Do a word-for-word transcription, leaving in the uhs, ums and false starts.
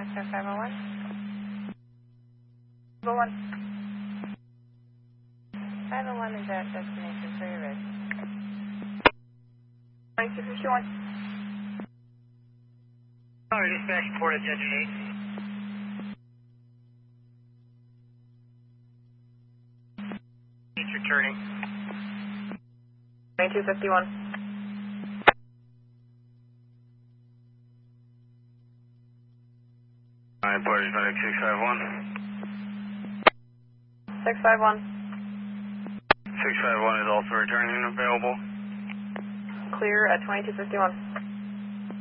Western five oh one. five oh one. five oh one is at destination for your risk. twenty-two fifty-one. Sorry, dispatch report attention eight. It's returning. twenty-two fifty-one. Alright, party medic six five one. six five one. six five one is also returning and available. Clear at twenty-two fifty-one.